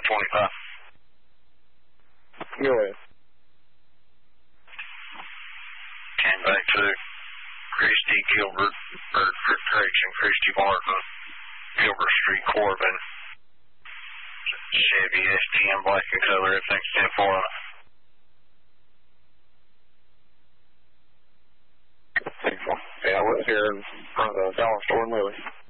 25. Go ahead. Came back to Christy Gilbert, or correction, Christy Martin, Gilbert Street, Corbin, Chevy STM, black and color, everything's 10-4. Yeah, I was here in front of the dollar store in Lily.